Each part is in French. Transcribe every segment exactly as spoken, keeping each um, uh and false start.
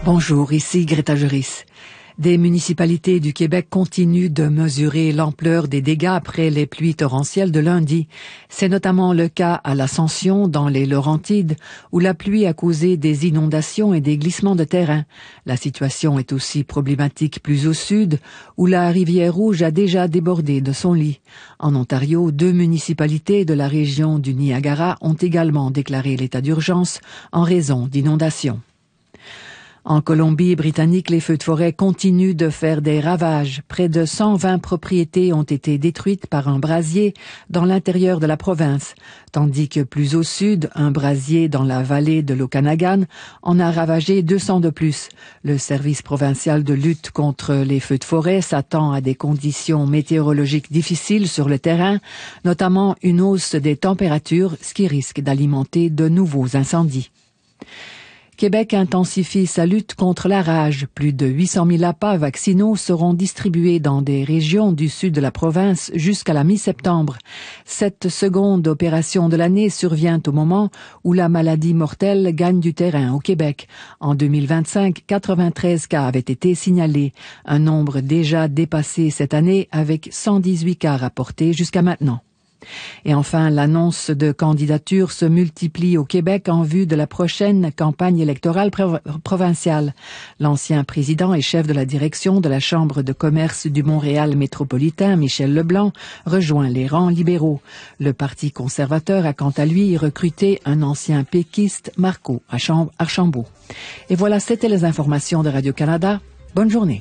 Bonjour, ici Greta Juris. Des municipalités du Québec continuent de mesurer l'ampleur des dégâts après les pluies torrentielles de lundi. C'est notamment le cas à l'Ascension, dans les Laurentides, où la pluie a causé des inondations et des glissements de terrain. La situation est aussi problématique plus au sud, où la rivière Rouge a déjà débordé de son lit. En Ontario, deux municipalités de la région du Niagara ont également déclaré l'état d'urgence en raison d'inondations. En Colombie-Britannique, les feux de forêt continuent de faire des ravages. Près de cent vingt propriétés ont été détruites par un brasier dans l'intérieur de la province, tandis que plus au sud, un brasier dans la vallée de l'Okanagan en a ravagé deux cents de plus. Le service provincial de lutte contre les feux de forêt s'attend à des conditions météorologiques difficiles sur le terrain, notamment une hausse des températures, ce qui risque d'alimenter de nouveaux incendies. Québec intensifie sa lutte contre la rage. Plus de huit cent mille appâts vaccinaux seront distribués dans des régions du sud de la province jusqu'à la mi-septembre. Cette seconde opération de l'année survient au moment où la maladie mortelle gagne du terrain au Québec. En deux mille vingt-cinq, quatre-vingt-treize cas avaient été signalés, un nombre déjà dépassé cette année avec cent dix-huit cas rapportés jusqu'à maintenant. Et enfin, l'annonce de candidature se multiplie au Québec en vue de la prochaine campagne électorale prov- provinciale. L'ancien président et chef de la direction de la Chambre de commerce du Montréal métropolitain, Michel Leblanc, rejoint les rangs libéraux. Le Parti conservateur a quant à lui recruté un ancien péquiste, Marco Archambault. Et voilà, c'était les informations de Radio-Canada. Bonne journée.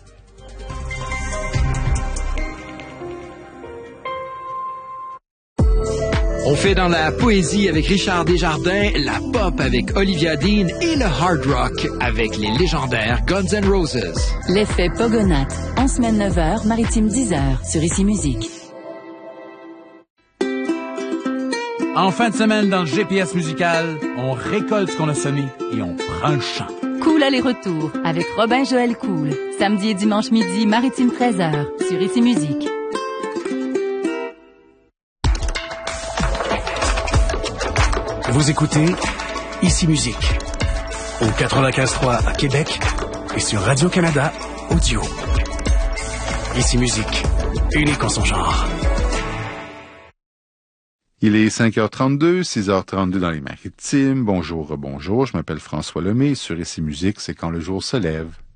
On fait dans la poésie avec Richard Desjardins, la pop avec Olivia Dean et le hard rock avec les légendaires Guns N' Roses. L'effet Pogonath, en semaine neuf heures, maritime dix heures, sur Ici Musique. En fin de semaine, dans le G P S musical, on récolte ce qu'on a semé et on prend le champ. Cool aller-retour avec Robin Joël Cool. Samedi et dimanche midi, maritime treize heures, sur Ici Musique. Vous écoutez Ici Musique au quatre-vingt-quinze trois à Québec et sur Radio-Canada Audio. Ici Musique, unique en son genre. Il est cinq heures trente-deux, six heures trente-deux dans les Maritimes. Bonjour, bonjour, je m'appelle François Lemay. Sur Ici Musique, c'est quand le jour se lève.